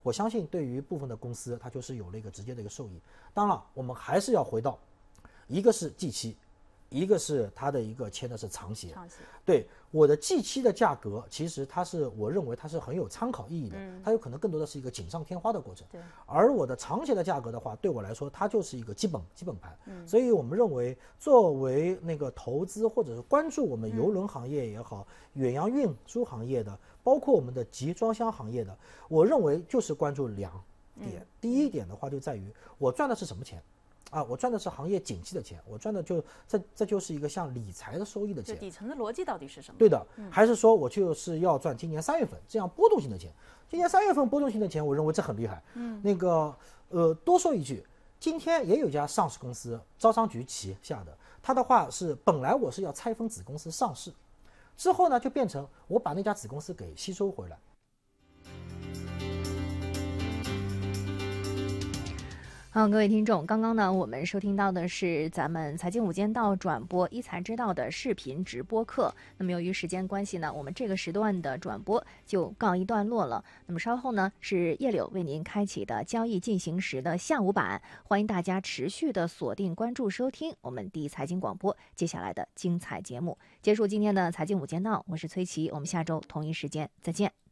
我相信对于部分的公司，它就是有了一个直接的一个受益。当然了，我们还是要回到，一个是 G 期，一个是它的一个签的是长协。对，我的 G 期的价格，其实我认为它是很有参考意义的，它有可能更多的是一个锦上添花的过程。而我的长协的价格的话，对我来说，它就是一个基本盘。所以我们认为，作为那个投资或者是关注我们邮轮行业也好，远洋运输行业的，包括我们的集装箱行业的，我认为就是关注2点。第一点的话，就在于我赚的是什么钱。我赚的是行业景气的钱，我赚的这就是一个像理财的收益的钱。 底层的逻辑到底是什么？ 对的，还是说我就是要赚今年3月份这样波动性的钱？今年3月份波动性的钱，我认为这很厉害。多说一句，今天也有一家上市公司，招商局旗下的，它的话是本来我是要拆分子公司上市，之后呢就变成我把那家子公司给吸收回来。 好，各位听众，刚刚呢，我们收听到的是咱们财经午间道转播一财之道的视频直播课。那么由于时间关系呢，我们这个时段的转播就告一段落了。那么稍后呢，是叶柳为您开启的交易进行时的下午版，欢迎大家持续的锁定关注收听我们第一财经广播接下来的精彩节目。结束今天的财经午间道，我是崔琦，我们下周同一时间再见。